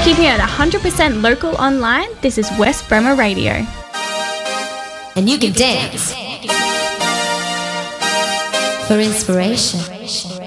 Keeping it 100% local online, this is West Bremer Radio. And you can dance for inspiration.